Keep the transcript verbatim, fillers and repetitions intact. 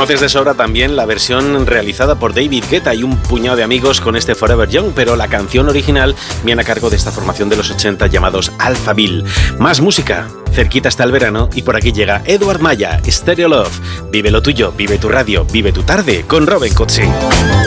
Conoces de sobra también la versión realizada por David Guetta y un puñado de amigos con este Forever Young, pero la canción original viene a cargo de esta formación de los ochenta llamados Alphaville. Más música, cerquita está el verano y por aquí llega Edward Maya, Stereo Love. Vive lo tuyo, vive tu radio, vive tu tarde con Robin Cutsi.